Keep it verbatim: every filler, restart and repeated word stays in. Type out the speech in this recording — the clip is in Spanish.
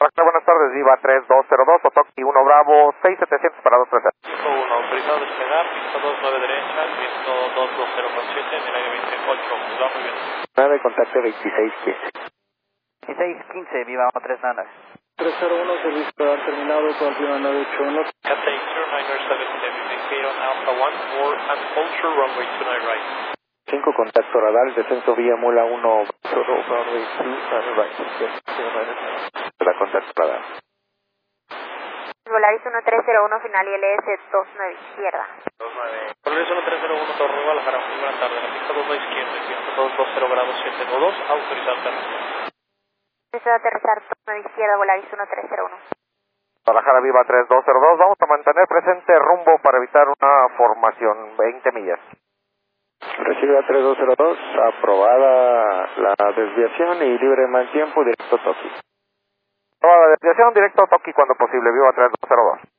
Hola, buenas tardes, Viva tres dos cero dos, Otoki uno Bravo, seis setecientos para dos treinta. uno, autorizado a despegar, pista dos nueve derecha, viento dos dos cero con siete, en el aire veintiocho, va muy bien. nueve, contacto veintiséis quince. veintiséis quince, Viva uno tres nada. tres cero uno, servicio radar terminado, con Viva nueve ocho uno. Cathay zero nine seven seven, indicate on Alpha one four and ultra runway two nine right. cinco, contacto radar, descenso vía Mula uno, solo runway two nine right. La contacto radar. Volaris uno tres cero uno, final I L S dos nueve, izquierda. dos nueve. Volaris uno tres cero uno, Torre Guadalajara, muy buena tarde, la pista dos dos izquierda, viento dos dos cero grados siete dos, autorizado a aterrizar. Deseo aterrizar dos nueve izquierda, Volaris uno tres cero uno. Guadalajara Viva tres dos cero dos, vamos a mantener presente rumbo para evitar una formación, veinte millas. Recibe tres dos cero dos, aprobada la desviación y libre de mal tiempo, directo Toki. Aprobada la desviación, directo Toki cuando posible, Viva tres dos cero dos.